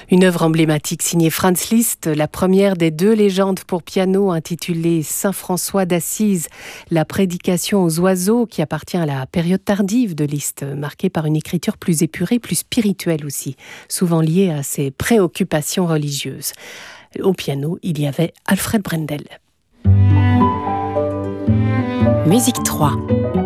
Une œuvre emblématique signée Franz Liszt, la première des 2 légendes pour piano intitulée Saint François d'Assise, la prédication aux oiseaux qui appartient à la période tardive de Liszt, marquée par une écriture plus épurée, plus spirituelle aussi, souvent liée à ses préoccupations religieuses. Au piano, il y avait Alfred Brendel. Musique 3.